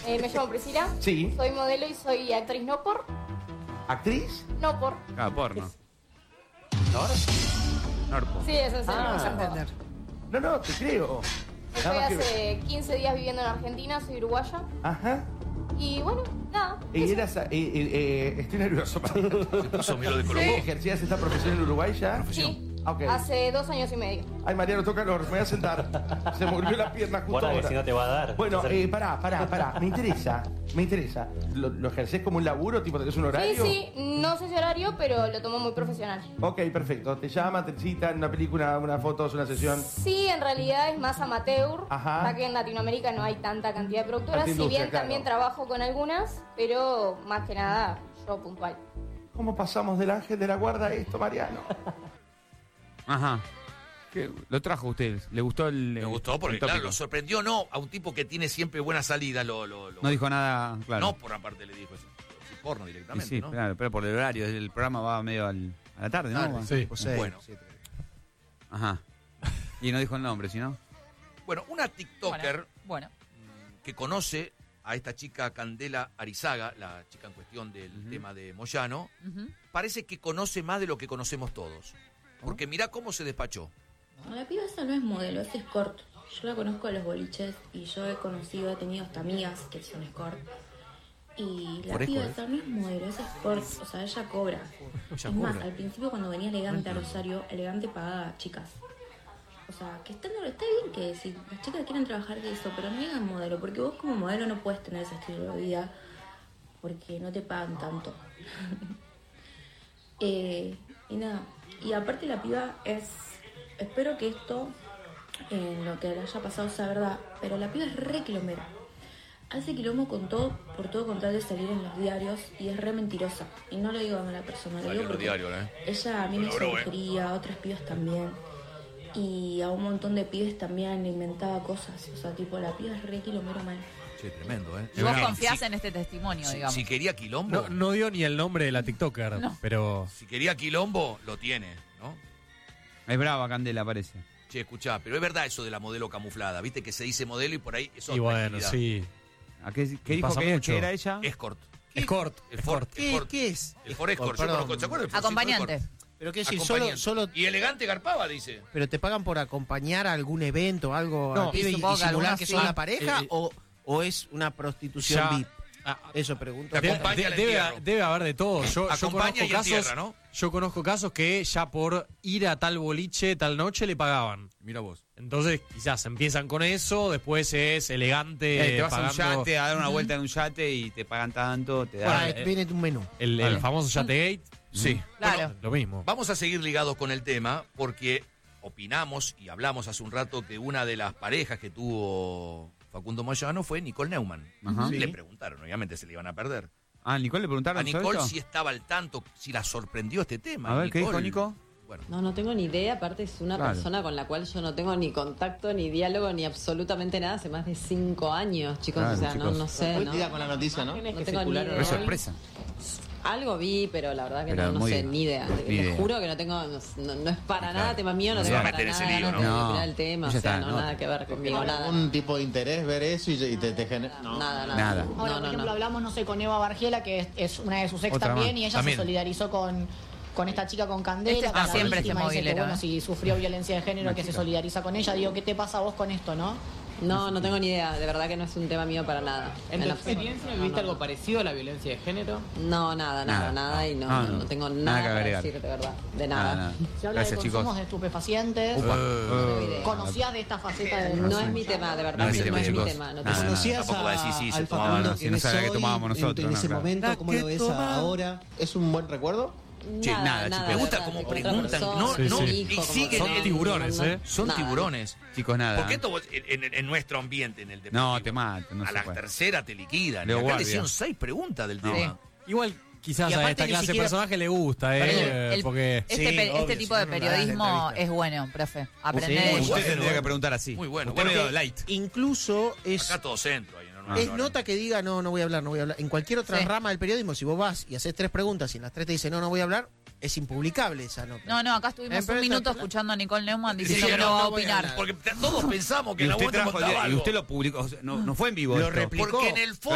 Me llamo Priscila. Sí. Soy modelo y soy actriz no por. ¿Actriz? No por. Ah, porno. Norpo. Sí, eso es entender. No, te creo. Estoy Nada que ver. hace 15 días viviendo en Argentina, soy uruguaya. Ajá. Y bueno, nada. Y eras, estoy nervioso. Somos de Colombia. ¿Ejercías esta profesión en Uruguay ya? Sí. Ok. Hace 2 años y medio. Ay, Mariano, toca calor, me voy a sentar. Se me volvió la pierna justo Guarda que ahora. si no te va a dar. Bueno, pará. Me interesa. ¿Lo ejercés como un laburo? ¿Tipo tenés un Sí, horario? sí, no sé si horario, pero lo tomo muy profesional. Ok, perfecto. Te llaman, te citan, una película, una foto, una sesión. Sí, en realidad es más amateur, Ajá. ya que en Latinoamérica no hay tanta cantidad de productoras, Tanta si industria, bien claro. también trabajo con algunas, pero más que nada yo puntual. ¿Cómo pasamos del ángel de la guarda a esto, Mariano? Ajá. ¿Qué? ¿Lo trajo usted? ¿Le gustó el Me gustó porque, el tópico? claro, lo sorprendió, no, a un tipo que tiene siempre buena salida, No dijo nada, claro. No, por aparte le dijo eso. Porno Y directamente, sí, ¿no? claro, pero por el horario, el programa va medio a la tarde, ¿no? Sí. Bueno. Ajá. Y no dijo el nombre, ¿sí no? Bueno, una TikToker Bueno. que conoce a esta chica Candela Arizaga, la chica en cuestión del tema de Moyano, parece que conoce más de lo que conocemos todos. Porque mirá cómo se despachó. No, la piba esa no es modelo, es escort. Yo la conozco de los boliches y yo he tenido hasta amigas que son escort. Y la Por piba escort, esa no es modelo, es escort. O sea, ella cobra. Ella Es más, cobra. al principio cuando venía Elegante a Rosario, Elegante pagaba a chicas. O sea, que está bien que si las chicas quieren trabajar de eso, pero no digan modelo, porque vos como modelo no puedes tener ese estilo de vida porque no te pagan tanto. Y nada, y aparte la piba espero que esto, lo que le haya pasado sea verdad, pero la piba es re quilombera. Hace quilombo por todo con tal de salir en los diarios y es re mentirosa. Y no lo digo a mala persona, lo Salió digo en los porque diarios, ella a mí me hizo brujería, a otras pibas también. Y a un montón de pibes también le inventaba cosas. O sea, tipo, la piba es re quilombera mal. Che, tremendo, ¿eh? Y vos confiás en este testimonio, digamos. Si quería quilombo, No dio ni el nombre de la TikToker, pero... si quería quilombo, lo tiene, ¿no? Es brava, Candela, parece. Che, escuchá, pero es verdad eso de la modelo camuflada, ¿viste? Que se dice modelo y por ahí es Y otra bueno, actividad. sí. ¿A qué dijo Pasa que mucho. era ella? Escort. Escort. El Ford. ¿Qué es? El Ford Escort. Yo Perdón. conozco, ¿se acuerdan? del Acompañante. Escort? Pero qué decir, Acompañante. solo Y elegante garpaba, dice. pero te pagan por acompañar a algún evento, algo No, al pibe y supongo que simular algunos que sí. sos la pareja Eh, o es una prostitución Ya. VIP. Eso pregunto. Te acompaña al entierro. Debe haber de todo. Yo Acompaña y conozco casos, entierra, ¿no? yo conozco casos que ya por ir a tal boliche, tal noche, le pagaban. Mira vos. Entonces, quizás empiezan con eso, después es elegante. Te vas a un pagando yate, a dar una vuelta en un yate y te pagan tanto, te dan... Ahora, viene un menú. el famoso Yategate. Sí. Claro. Bueno, Lo mismo. vamos a seguir ligados con el tema porque opinamos y hablamos hace un rato que una de las parejas que tuvo Facundo Moyano fue Nicole Neumann. Ajá. Le preguntaron, obviamente se le iban a perder. Ah, ¿Nicole le preguntaron A Nicole eso? si estaba al tanto, si la sorprendió este tema. A ver, ¿qué dijo Nico? Bueno, No tengo ni idea, aparte es una Claro. persona con la cual yo no tengo ni contacto, ni diálogo, ni absolutamente nada hace más de 5 años, chicos, Claro, o sea, chicos. no sé, ¿no? con la noticia, ¿no? No tengo ni idea. Pero es sorpresa. Algo vi, pero la verdad que Pero no muy sé, bien. ni idea. Ni Te idea. juro que no tengo, no es para Claro. nada tema mío, no No se tengo va a para meter nada ese lío, ganas ¿no? de No. opinar el tema, Ya o sea, está, no, no. nada que ver conmigo, nada. ¿Algún tipo de interés ver eso y te genera? No. Nada. Nada. Ahora, por ejemplo, hablamos, no sé, con Eva Bargiela, que es una de sus ex Otra también, más. y ella También. se solidarizó con esta chica, con Candela. Este está con la siempre víctima, este dice que, movilero, bueno, si sufrió violencia de género, que se solidariza con ella. Digo, ¿qué te pasa a vos con esto, no? No tengo ni idea, de verdad que no es un tema mío para nada. ¿En tu absoluto. experiencia viviste algo parecido a la violencia de género? No, nada, y no tengo nada que para agregar. decir, de verdad, de nada. Se habla Gracias, de chicos. consumos de estupefacientes. No tengo idea. ¿Conocías de esta faceta de No es mi tema, de verdad, No es mi tema, no es mi chicos. tema. No Nada, tengo- nada. Tampoco va a decir sí, se al tomaba, Facundo no, que si no ves sabe que hoy, tomábamos nosotros, en no, ese claro. momento, ¿cómo lo ves ahora? ¿Es un buen recuerdo? Che, nada, chicos. me gusta de cómo verdad, tipo, preguntan. otra No, persona, no, un y hijo, como siguen. Son tiburones, ¿eh? Son Nada. tiburones. Chicos, nada. Porque esto en nuestro ambiente, en el deportivo, No, te matan, no a se la puede. tercera te liquidan. Leo Y acá le Guardia. hicieron 6 preguntas del tema. Igual quizás Y a aparte esta ni clase de siquiera- personaje le gusta, porque... Este tipo de periodismo es bueno, profe. Aprender. Usted bueno, tendría que preguntar así. Muy bueno. Usted Bueno, medio light. Incluso es Acá todo centro. Ahí, Es nota que diga no voy a hablar. En cualquier otra Sí. rama del periodismo, si vos vas y haces 3 preguntas y en las 3 te dicen no voy a hablar, es impublicable esa nota. No, acá estuvimos Pero un esta- minuto escuchando a Nicole Neumann diciendo Sí, que no va a opinar. Porque todos pensamos que Y en la usted vuelta trajo contaba y algo. usted lo publicó, o sea, no fue en vivo. Lo esto. replicó. Porque en el fondo